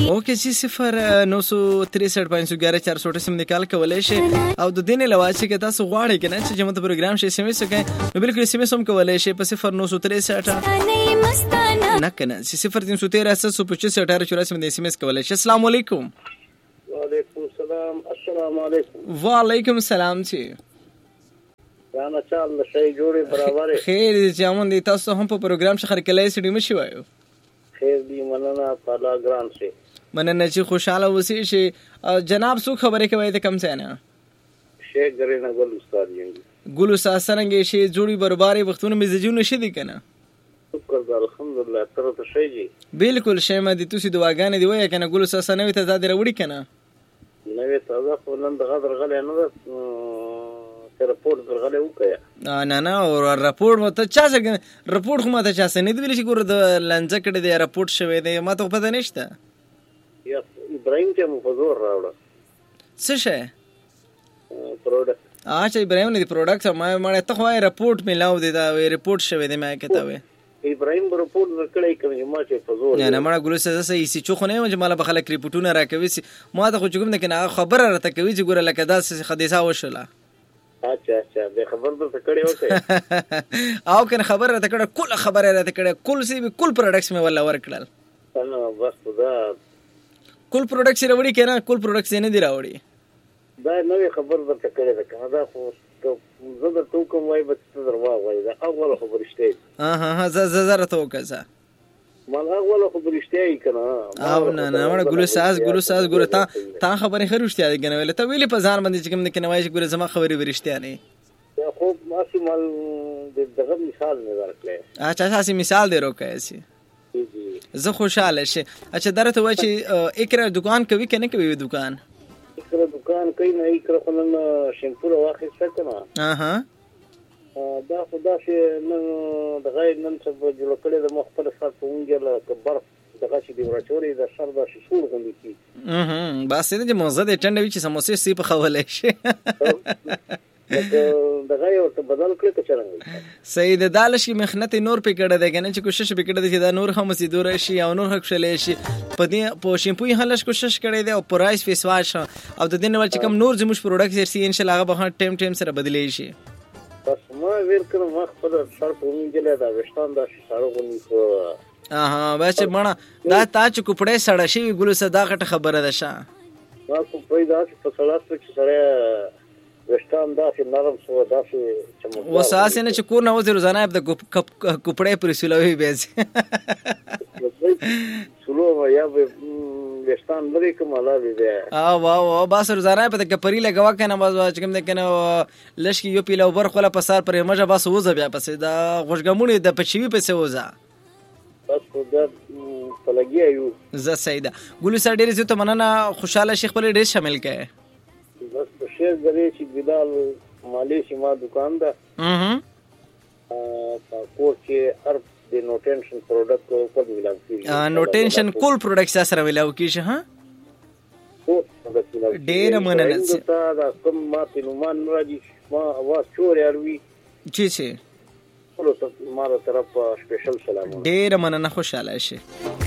اوکے چې 09365114468 نکال کولای شي او د دین علاوه چې تاسو غواړئ کنه چې موږ ته پروګرام شي SMS وکړئ نو بالکل SMS هم کولای شي په 09365 نه کنه چې 0301385 SMS کولای شي. السلام علیکم. وعلیکم السلام. السلام علیکم. وعلیکم السلام. چې رانا چال شي جوړي برابر خیر چې امون دي تاسو هم په پروګرام شخر کله سړي مشي وایو. خیر دی مننه پالا ګران شي مننه چې خوشاله وسی شي. جناب څو خبرې کوي ته کم څه نه شیخ غرینا ګل استاد یم ګل استاد څنګه شي جوړي برابرې وختونه مزجونه شي دي کنه شکر د الحمدلله تر ته شي جی بالکل شیمه دي تاسو دواګانې دی وای کنه ګل استاد سنوي ته زاد وروړي کنه نوې تازه خپلند غدر غلې نه رپورټ درغله وکیا نه او رپورټ مته چا څنګه رپورټ خو مته چا څنګه دی ویل چې ګور د لنځ کړه دی رپورټ شوی دی ما ته پته نشته یا ابراهيم ته مفزور راوړه څه شي پروډکټ اچھا ابراهيم نه دی پروډکټ ما ته خو رپورټ ملاو دی دا رپورټ شوی دی ما کته وی ابراهيم رپورټ ورکړی کوي ما چې فزور نه ما ګلو څه څه سی چخ نه چې مال بخله ریپورټونه راکوي ما ته خو کوم نه کنه خبره راته کوي چې ګور لکه دا څه حادثه وشله. اچھا به خبر درته کړی اوسه او کنه خبر راته کړه کل خبره راته کړه کل سی به کل پروډکټس مې ولا ورکړل نو بس دا کل پروډکټس راوړي کنه کل پروډکټس نه دی راوړي دا نوې خبر درته کړی دا کنه دا خو زه درته کوم وای به څه دروا وای دا اول خبر شته زه ته وکړه مال اول خبر شته کنه او نه مړ ګلو ساز ګور تا خبره خروشتیا دی کنه ویل ته ویلې په ځان باندې چې کوم نه کنه وای چې ګور زما خبرې ورشتیا نه یا خو ماسي مال دغه مثال نه ورکړي اچھا تاسو مثال دی روکای شي زه خوشاله شي. اچھا درته وای چې اقرا دکان کوي کنه کوي دکان اقرا دکان کوي نه اقرا خلن شیمپور واخیسته کنه دا خدا چې نن دغه نن څه جوړ کړی د مخبر سره پونګل کبر دغه چې دی ورچوري د سر د شور غندي کی بس دې موزه دې ټنډه وی چې سموسې سی په خوله شي دغه یو ته بدل کړی ته چرنګ سید دالش کی مخنت نور په کړه ده کنه چې کوشش وکړه چې دا نور هم سي دور شي او نور حق شلې شي په دې په شیمپو هلش کوشش کړي ده او پرایس فیس واش او د دین ول چې کم نور زموږ پروډکټ سي ان شاء الله هغه به ټیم سره بدلی شي. بس ما ویل کړم ما خپل سر په وینځله دا وشتان دا سره غونې خو بس مړه دا تا چې کوپړې سړه شي ګلو صدا غټه خبره ده شه ما کوپړې دا چې په سړاست کې سره وشتان دا چې نرم شو دا چې چمک وساسه نه چې کور نه وځي روزانه د کوپړې پر سولوي بیز سلو یا وشتان لري کومه لا دی واو بس روزانه په کپری لګوا کنه باز چې کوم د کنه لشکي یو پیلو ور خپل پسار پر مجه بس وځه بیا پسې دا غوښګمونې د پچوي پسې وځه بس خدا پلګي ایو ز سیدا ګلو سره ډېر زه ته مننه خوشاله شیخ پر ډېر شامل کړي بس شیخ غری چې بلال مالیشي ما دکان ده کو چې هر د نو ټینشن پروډکټ کو ملاو کیږي نو ټینشن کول پروډکټ سره ملاو کیږي ډېر مننه دا کوم ما پینومان راځي ما اواز چور اروي چې ټول ماره طرف سپیشل سلام ډېر مننه خوشاله شي.